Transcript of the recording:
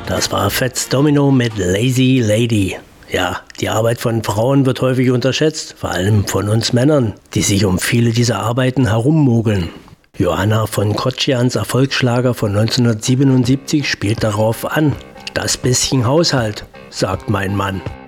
Das war Fats Domino mit Lazy Lady. Ja, die Arbeit von Frauen wird häufig unterschätzt, vor allem von uns Männern, die sich um viele dieser Arbeiten herummogeln. Johanna von Kotschans Erfolgsschlager von 1977 spielt darauf an. Das bisschen Haushalt, sagt mein Mann.